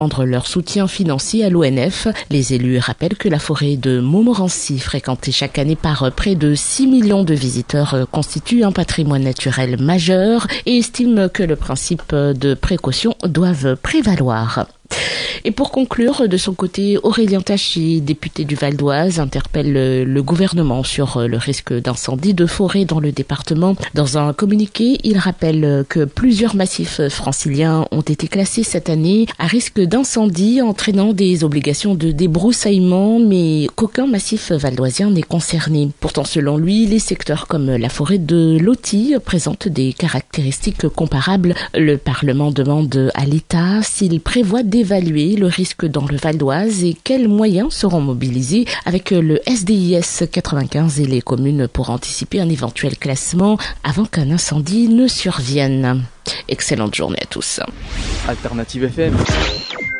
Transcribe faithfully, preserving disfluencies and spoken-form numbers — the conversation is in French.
leur soutien financier à l'O N F. Les élus rappellent que la forêt de Montmorency, fréquentée chaque année par près de six millions de visiteurs, constitue un patrimoine naturel majeur et estiment que le principe de précaution doit prévaloir. Et pour conclure, de son côté, Aurélien Taché, député du Val d'Oise, interpelle le gouvernement sur le risque d'incendie de forêt dans le département. Dans un communiqué, il rappelle que plusieurs massifs franciliens ont été classés cette année à risque d'incendie, entraînant des obligations de débroussaillement, mais qu'aucun massif valdoisien n'est concerné. Pourtant, selon lui, les secteurs comme la forêt de Loti présentent des caractéristiques comparables. Le Parlement demande à l'État s'il prévoit d'évaluer le risque dans le Val d'Oise et quels moyens seront mobilisés avec le S D I S quatre-vingt-quinze et les communes pour anticiper un éventuel classement avant qu'un incendie ne survienne. Excellente journée à tous. Alternative F M.